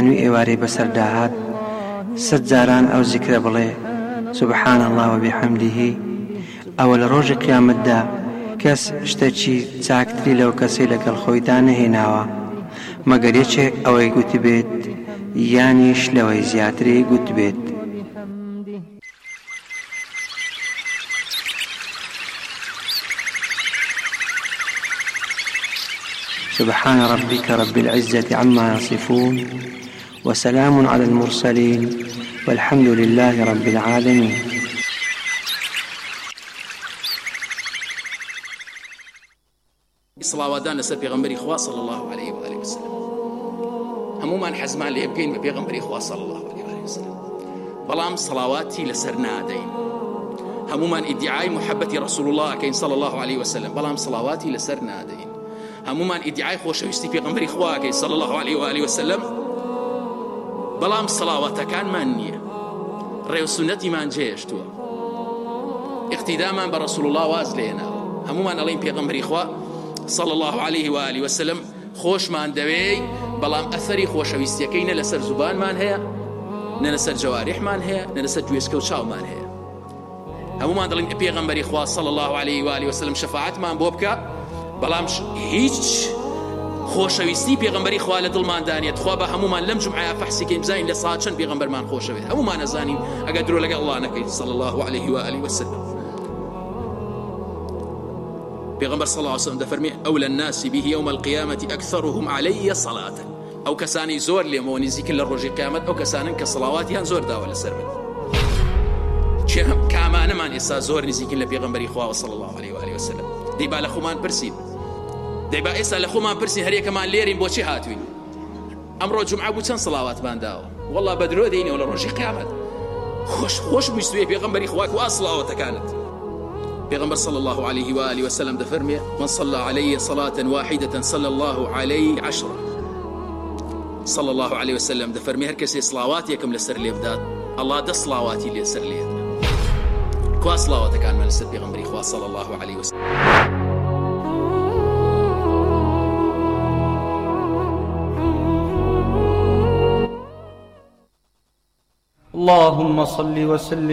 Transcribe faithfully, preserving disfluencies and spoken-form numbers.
هەنووی ئێوارەی بەسەرداهات سەد جاران ئەو زیکرە بڵێ سبحان الله وبحمده. ئەوە لە ڕۆژی قیامەتدا کەس شتێکی چاکتری لەو کەسەی لەگەڵ خۆیدا نەهێناوە مەگەر یەکێک ئەوەی گوت بێت یانیش لەوەی زیاتری گوت بێت. سبحان ربك رب العزة عما يصفون وسلام على المرسلين والحمد لله رب العالمين. صلاواتان لسر پیغمبری خوا صلی الله علیه و آله وسلم. همومان حزمان لێ بکەین بە پێغەمبەری خوا صلی الله علیه و آله وسلم. بەڵام صلاواتی لەسەر نادەین. همومان ادعای محبەتی رسول الله کەین صلی الله علیه وسلم، بەڵام صلاواتی لەسەر نادەین. همومان ادعای خۆشەویستی پێغەمبەری خوا کەین صلی الله علیه و آله وسلم، بەڵام صلاواتەکانمان نییە، ڕێو سونەتیمان جێهێشتووە، اقتیدامان بە رسول الله واز لێناوە. همومان ئەڵێین پێغەمبەری خوا صلى الله عليه وآله وسلم خۆشمان دەوێ، بەڵام ئەثەری خۆشەویستیەکەی نە لەسەر زوبانمان هەیە، نە لەسەر جەوارحمان هەیە، نە لەسەر گوێچکە و چاومان هەیە. هەمومان دەڵێن پێغەمبەری خوا صلى الله عليه وآله وسلم شەفاعەتمان بۆ بکە، بەڵام هیچ خۆشەویستی پێغەمبەری خوا لە دڵمان دانێت. خوا بە هەمومان لەم جومعەیە بەحسیکەین بزانین لە ساعت چەند پێغەمبەرمان خۆشەوێت. هەمومان ئەزانین ئەگەر درۆ لەگەڵ الله نەکەین صلى الله عليه وآله وسلم. پیغمبر صلی الله علیه وسلم دفرمی اول الناس به یوم القیامة اکثرهم علی صلاة. او کسانی زور لێمەوە نزیکن لە ڕۆژی قیامەت ئەو کەسانن کە سڵاواتیان زۆر داوە لەسەر من. چێ کامانەمان ئێستا زۆر نزیکن لە پێغەمبەری خوا صلی الله علیه و آله وسلم. دەیبا لە خۆمان پرسین، دەیبا ئێستا لە خۆمان پرسین هەرێکەمان لێرین بۆچی هاتوین؟ ئەمڕۆ جومعە بوو چەند سڵاواتمان داوە؟ وەڵڵا بە درۆ دەینەوە لە ڕۆژی قیامەت. خۆش خۆش بیستوێ پێغەمبەری خوا وا سڵاواتەکانت. پیغمبر صلى الله عليه وآله وسلم دفرمي من صلى عليه صلاة واحدة صلى الله عليه عشرة. صلى الله عليه وسلم دفرمي هر کسی صلوات یکم لسر لیفداد الله ده صلواتی لسر لید. کوا صلوات کان من لسر پیغمبری خوا صلى الله عليه وسلم. اللهم صل وسلم